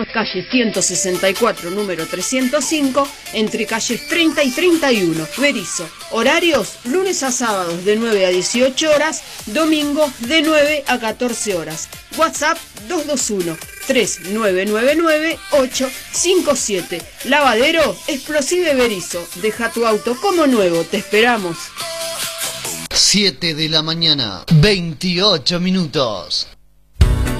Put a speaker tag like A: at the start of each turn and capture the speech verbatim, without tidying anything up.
A: Estamos en calle ciento sesenta y cuatro, número trescientos cinco, entre calles treinta y treinta y uno. Berisso. Horarios, lunes a sábados de nueve a dieciocho horas, domingos de nueve a catorce horas. WhatsApp dos dos uno, tres nueve nueve nueve, ocho cinco siete. Lavadero Explosive Berisso. Deja tu auto como nuevo. Te esperamos.
B: siete de la mañana, veintiocho minutos.